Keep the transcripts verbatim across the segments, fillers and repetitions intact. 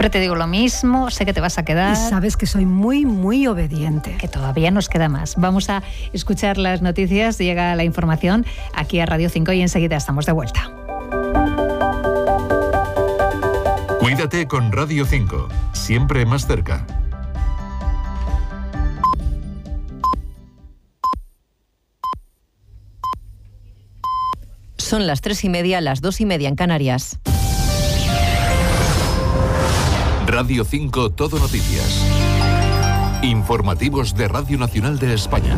Siempre te digo lo mismo, sé que te vas a quedar. Y sabes que soy muy, muy obediente. Que todavía nos queda más. Vamos a escuchar las noticias, llega la información aquí a Radio cinco y enseguida estamos de vuelta. Cuídate con Radio cinco, siempre más cerca. Son las tres y media, las dos y media en Canarias. Radio cinco Todo Noticias. Informativos de Radio Nacional de España.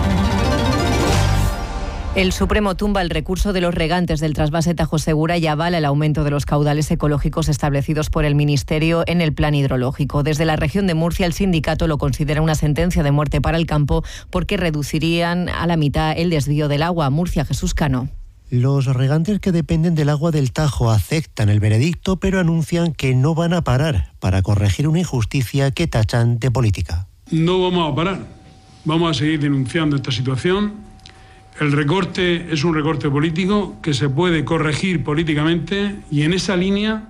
El Supremo tumba el recurso de los regantes del trasvase Tajo Segura y avala el aumento de los caudales ecológicos establecidos por el Ministerio en el plan hidrológico. Desde la región de Murcia, el sindicato lo considera una sentencia de muerte para el campo porque reducirían a la mitad el desvío del agua. Murcia, Jesús Cano. Los regantes que dependen del agua del Tajo aceptan el veredicto, pero anuncian que no van a parar para corregir una injusticia que tachan de política. No vamos a parar, vamos a seguir denunciando esta situación. El recorte es un recorte político que se puede corregir políticamente y en esa línea,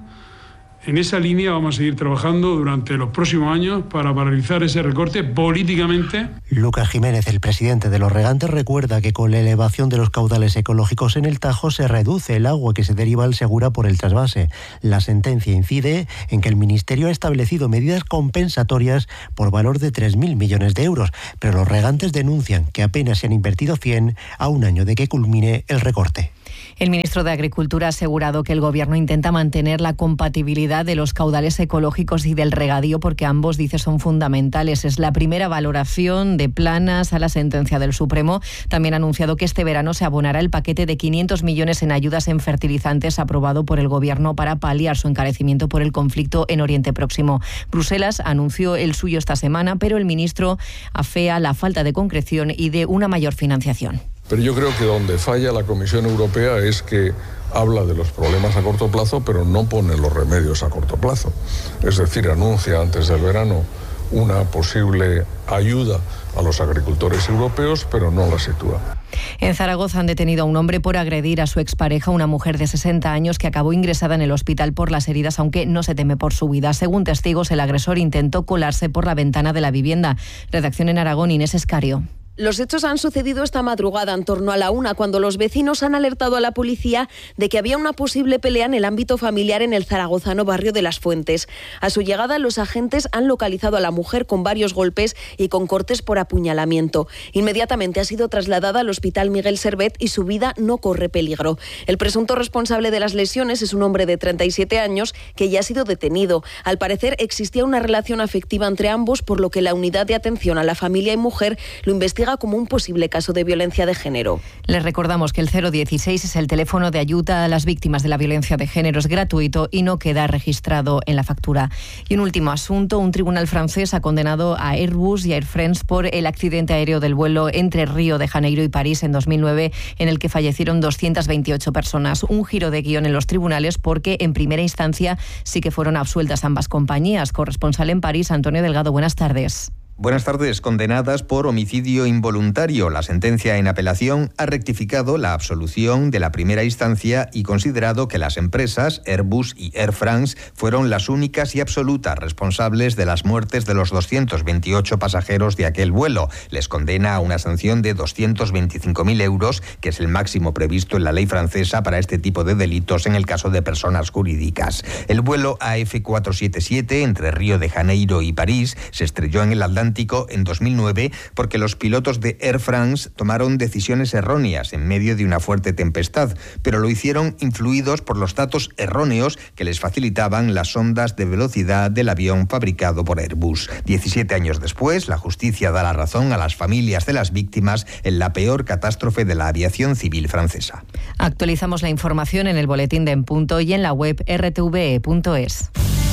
en esa línea vamos a seguir trabajando durante los próximos años para paralizar ese recorte políticamente. Lucas Jiménez, el presidente de los regantes, recuerda que con la elevación de los caudales ecológicos en el Tajo se reduce el agua que se deriva al Segura por el trasvase. La sentencia incide en que el Ministerio ha establecido medidas compensatorias por valor de tres mil millones de euros, pero los regantes denuncian que apenas se han invertido cien a un año de que culmine el recorte. El ministro de Agricultura ha asegurado que el Gobierno intenta mantener la compatibilidad de los caudales ecológicos y del regadío porque ambos, dice, son fundamentales. Es la primera valoración de Planas a la sentencia del Supremo. También ha anunciado que este verano se abonará el paquete de quinientos millones en ayudas en fertilizantes aprobado por el Gobierno para paliar su encarecimiento por el conflicto en Oriente Próximo. Bruselas anunció el suyo esta semana, pero el ministro afea la falta de concreción y de una mayor financiación. Pero yo creo que donde falla la Comisión Europea es que habla de los problemas a corto plazo, pero no pone los remedios a corto plazo. Es decir, anuncia antes del verano una posible ayuda a los agricultores europeos, pero no la sitúa. En Zaragoza han detenido a un hombre por agredir a su expareja, una mujer de sesenta años que acabó ingresada en el hospital por las heridas, aunque no se teme por su vida. Según testigos, el agresor intentó colarse por la ventana de la vivienda. Redacción en Aragón, Inés Escario. Los hechos han sucedido esta madrugada en torno a la una, cuando los vecinos han alertado a la policía de que había una posible pelea en el ámbito familiar en el zaragozano barrio de Las Fuentes. A su llegada, los agentes han localizado a la mujer con varios golpes y con cortes por apuñalamiento. Inmediatamente ha sido trasladada al Hospital Miguel Servet y su vida no corre peligro. El presunto responsable de las lesiones es un hombre de treinta y siete años que ya ha sido detenido. Al parecer existía una relación afectiva entre ambos, por lo que la unidad de atención a la familia y mujer lo investiga como un posible caso de violencia de género. Les recordamos que el cero dieciséis es el teléfono de ayuda a las víctimas de la violencia de género, es gratuito y no queda registrado en la factura. Y un último asunto, un tribunal francés ha condenado a Airbus y a Air France por el accidente aéreo del vuelo entre Río de Janeiro y París en dos mil nueve, en el que fallecieron doscientas veintiocho personas. Un giro de guión en los tribunales porque en primera instancia sí que fueron absueltas ambas compañías. Corresponsal en París, Antonio Delgado, buenas tardes. Buenas tardes. Condenadas por homicidio involuntario. La sentencia en apelación ha rectificado la absolución de la primera instancia y considerado que las empresas Airbus y Air France fueron las únicas y absolutas responsables de las muertes de los doscientos veintiocho pasajeros de aquel vuelo. Les condena a una sanción de doscientos veinticinco mil euros, que es el máximo previsto en la ley francesa para este tipo de delitos en el caso de personas jurídicas. El vuelo A F cuatrocientos setenta y siete entre Río de Janeiro y París se estrelló en el Atlántico en dos mil nueve porque los pilotos de Air France tomaron decisiones erróneas en medio de una fuerte tempestad, pero lo hicieron influidos por los datos erróneos que les facilitaban las ondas de velocidad del avión fabricado por Airbus. diecisiete años después, la justicia da la razón a las familias de las víctimas en la peor catástrofe de la aviación civil francesa. Actualizamos la información en el boletín de En Punto y en la web r t v e punto es.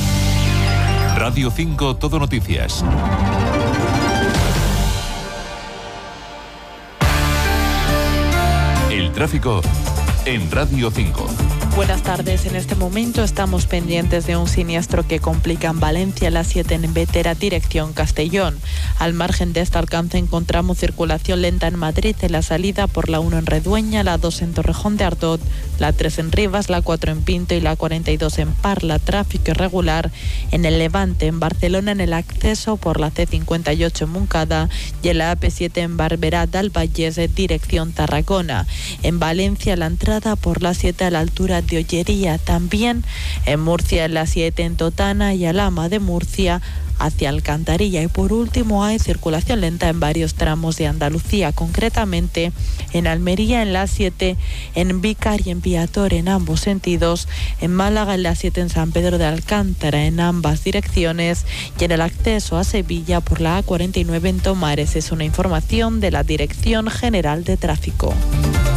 Radio cinco Todo Noticias. El tráfico en Radio cinco. Buenas tardes. En este momento estamos pendientes de un siniestro que complica en Valencia la siete en Bétera, dirección Castellón. Al margen de este alcance encontramos circulación lenta en Madrid, en la salida por la uno en Redueña, la dos en Torrejón de Ardoz, la tres en Rivas, la cuatro en Pinto y la cuarenta y dos en Parla. Tráfico irregular en el Levante, en Barcelona, en el acceso por la ce cincuenta y ocho en Moncada y en la A P siete en Barberá del Vallès, dirección Tarragona. En Valencia, la entrada por la siete a la altura de Ollería. También en Murcia, en la siete en Totana y Alhama de Murcia hacia Alcantarilla. Y por último hay circulación lenta en varios tramos de Andalucía, concretamente en Almería en la siete, en Vícar y en Viator en ambos sentidos, en Málaga en la siete en San Pedro de Alcántara en ambas direcciones y en el acceso a Sevilla por la A cuarenta y nueve en Tomares. Es una información de la Dirección General de Tráfico.